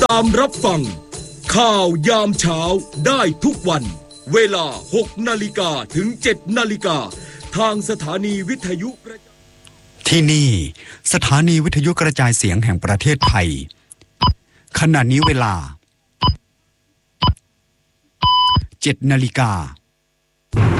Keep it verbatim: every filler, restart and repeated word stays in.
ตามรับฟังข่าวยามเช้าได้ทุกวันเวลาหกนาฬิกาถึงเจ็ดนาฬิกาทางสถานีวิทยุที่นี่สถานีวิทยุกระจายเสียงแห่งประเทศไทยขณะนี้เวลาเจ็ดนาฬิกา